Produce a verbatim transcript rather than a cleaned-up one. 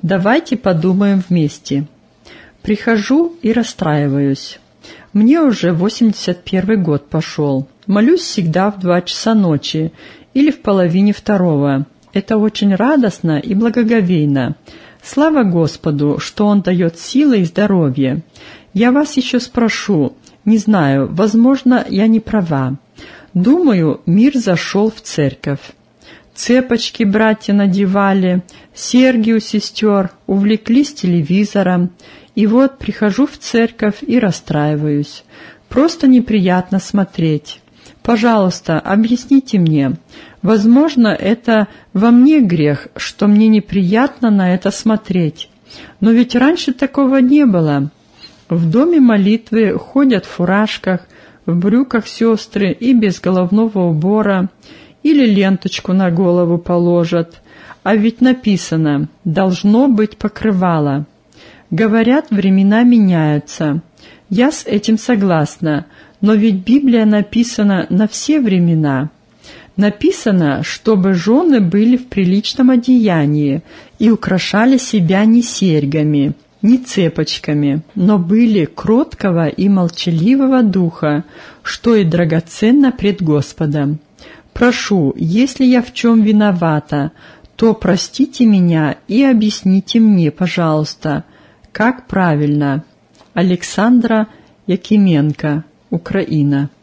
Давайте подумаем вместе. Прихожу и расстраиваюсь. Мне уже восемьдесят первый год пошел. Молюсь всегда в два часа ночи или в половине второго. Это очень радостно и благоговейно. Слава Господу, что Он дает силы и здоровье. Я вас еще спрошу, не знаю, возможно, я не права. Думаю, мир зашел в церковь. Цепочки братья надевали, серьги у сестер, увлеклись телевизором. И вот прихожу в церковь и расстраиваюсь. Просто неприятно смотреть. Пожалуйста, объясните мне. Возможно, это во мне грех, что мне неприятно на это смотреть. Но ведь раньше такого не было. В доме молитвы ходят в фуражках, в брюках сестры и без головного убора, или ленточку на голову положат. А ведь написано «должно быть покрывало». Говорят, времена меняются. Я с этим согласна, но ведь Библия написана на все времена. Написано, чтобы жены были в приличном одеянии и украшали себя не серьгами, не цепочками, но были кроткого и молчаливого духа, что и драгоценно пред Господом. Прошу, если я в чем виновата, то простите меня и объясните мне, пожалуйста, как правильно. Александра Якименко, Украина.